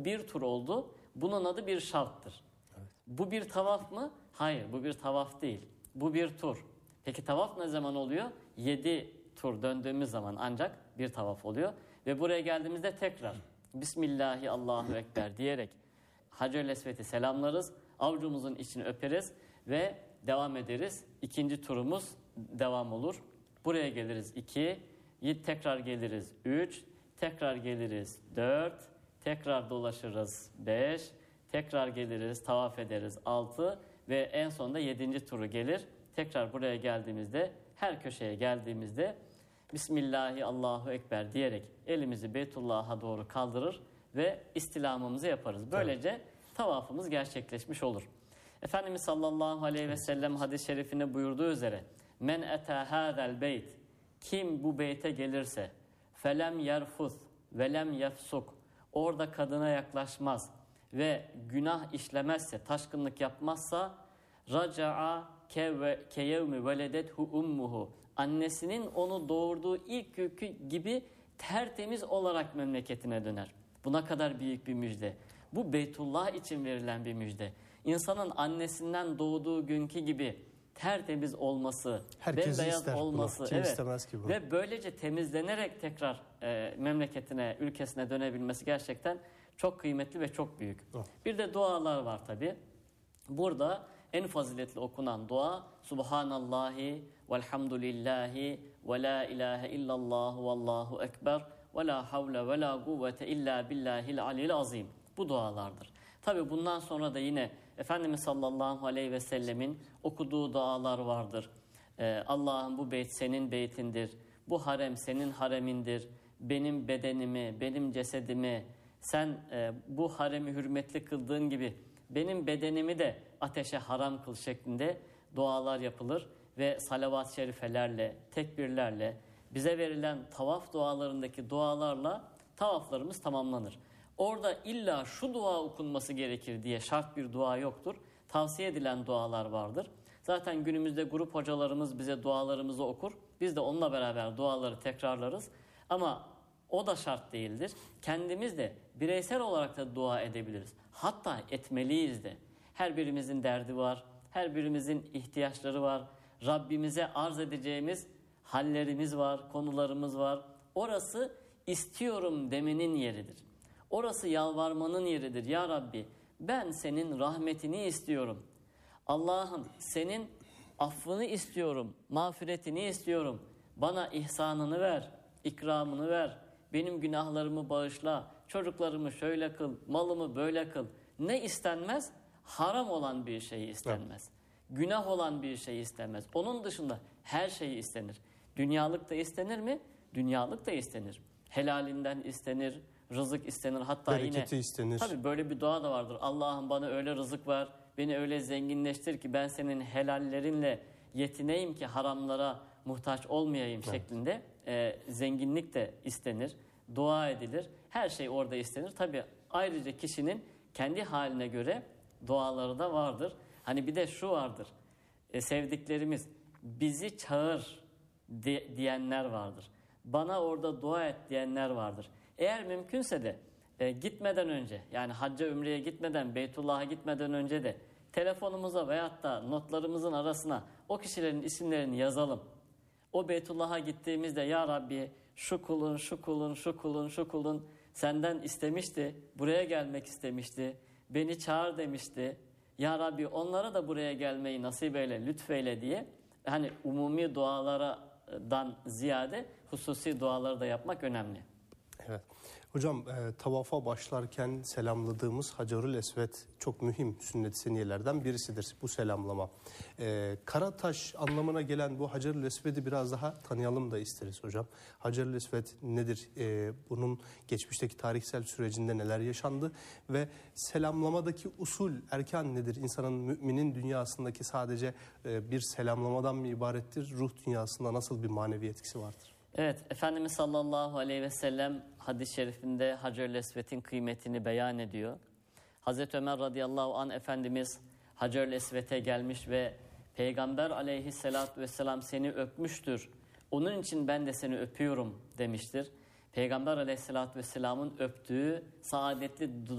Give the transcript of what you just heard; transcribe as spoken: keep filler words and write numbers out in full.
Bu bir tur oldu. Bunun adı bir şarttır. Evet. Bu bir tavaf mı? Hayır, bu bir tavaf değil. Bu bir tur. Peki tavaf ne zaman oluyor? Yedi tur döndüğümüz zaman ancak bir tavaf oluyor. Ve buraya geldiğimizde tekrar Bismillahi Allahu Ekber diyerek Hacer-i Esved'i selamlarız. Avucumuzun içini öperiz ve devam ederiz. İkinci turumuz devam olur. Buraya geliriz iki, tekrar geliriz üç, tekrar geliriz dört, tekrar dolaşırız beş, tekrar geliriz, tavaf ederiz altı ve en sonunda yedinci turu gelir. Tekrar buraya geldiğimizde, her köşeye geldiğimizde Bismillahi Allahu Ekber diyerek elimizi Beytullah'a doğru kaldırır ve istilamımızı yaparız. Böylece evet. tavafımız gerçekleşmiş olur. Efendimiz sallallahu aleyhi ve sellem hadis-i şerifinde buyurduğu üzere men eta hâzel beyt, kim bu beyte gelirse felem yerfuz velem yefsuk, orada kadına yaklaşmaz ve günah işlemezse, taşkınlık yapmazsa raca'a keyevmi veledethu ummuhu, annesinin onu doğurduğu ilk günkü gibi tertemiz olarak memleketine döner. Buna kadar büyük bir müjde. Bu Beytullah için verilen bir müjde. İnsanın annesinden doğduğu günkü gibi tertemiz olması, herkes bembeyaz ister olması, bunu. Kim evet. istemez ki bu? Ve böylece temizlenerek tekrar e, memleketine, ülkesine dönebilmesi gerçekten çok kıymetli ve çok büyük. Oh. Bir de dualar var tabi. Burada en faziletli okunan dua Subhanallahi velhamdülillahi ve la ilahe illallah vallahu ekber ve la havle ve la kuvvete illa billahil alil azim. Bu dualardır. Tabi bundan sonra da yine Efendimiz sallallahu aleyhi ve sellemin okuduğu dualar vardır. Ee, Allah'ım bu beyt senin beytindir. Bu harem senin haremindir. Benim bedenimi, benim cesedimi sen e, bu haremi hürmetli kıldığın gibi benim bedenimi de ateşe haram kıl şeklinde dualar yapılır. Ve salavat-ı şerifelerle, tekbirlerle, bize verilen tavaf dualarındaki dualarla tavaflarımız tamamlanır. Orada illa şu dua okunması gerekir diye şart bir dua yoktur. Tavsiye edilen dualar vardır. Zaten günümüzde grup hocalarımız bize dualarımızı okur. Biz de onunla beraber duaları tekrarlarız. Ama o da şart değildir. Kendimiz de bireysel olarak da dua edebiliriz. Hatta etmeliyiz de. Her birimizin derdi var. Her birimizin ihtiyaçları var. Rabbimize arz edeceğimiz hallerimiz var, konularımız var. Orası istiyorum demenin yeridir. Orası yalvarmanın yeridir. Ya Rabbi ben senin rahmetini istiyorum. Allah'ım senin affını istiyorum, mağfiretini istiyorum. Bana ihsanını ver, ikramını ver. Benim günahlarımı bağışla, çocuklarımı şöyle kıl, malımı böyle kıl. Ne istenmez? Haram olan bir şey istenmez. Evet. Günah olan bir şey istenmez. Onun dışında her şey istenir. Dünyalık da istenir mi? Dünyalık da istenir. Helalinden istenir, rızık istenir. Hatta bereketi yine istenir. Tabii böyle bir dua da vardır. Allah'ım bana öyle rızık ver, beni öyle zenginleştir ki ben senin helallerinle yetineyim ki haramlara muhtaç olmayayım evet. şeklinde e, zenginlik de istenir. Dua edilir. Her şey orada istenir. Tabii ayrıca kişinin kendi haline göre duaları da vardır. Hani bir de şu vardır. E, sevdiklerimiz bizi çağır de, diyenler vardır. Bana orada dua et diyenler vardır. Eğer mümkünse de e, gitmeden önce, yani hacca ümreye gitmeden, Beytullah'a gitmeden önce de telefonumuza veyahut da notlarımızın arasına o kişilerin isimlerini yazalım. O Beytullah'a gittiğimizde ya Rabbi şu kulun, şu kulun, şu kulun, şu kulun senden istemişti, buraya gelmek istemişti, beni çağır demişti. Ya Rabbi onlara da buraya gelmeyi nasip eyle, lütfeyle diye hani umumi dualardan ziyade hususi duaları da yapmak önemli. Evet. Hocam e, tavafa başlarken selamladığımız Hacerül Esved çok mühim sünnet-i seniyelerden birisidir bu selamlama. E, Karataş anlamına gelen bu Hacerül Esved'i biraz daha tanıyalım da isteriz hocam. Hacerül Esved nedir? E, bunun geçmişteki tarihsel sürecinde neler yaşandı? Ve selamlamadaki usul, erkan nedir? İnsanın, müminin dünyasındaki sadece e, bir selamlamadan mı ibarettir? Ruh dünyasında nasıl bir manevi etkisi vardır? Evet, Efendimiz sallallahu aleyhi ve sellem hadis-i şerifinde Hacer-i Esved'in kıymetini beyan ediyor. Hazreti Ömer radıyallahu anh Efendimiz Hacer-i Esved'e gelmiş ve Peygamber aleyhissalatü vesselam seni öpmüştür. Onun için ben de seni öpüyorum demiştir. Peygamber aleyhissalatü vesselamın öptüğü saadetli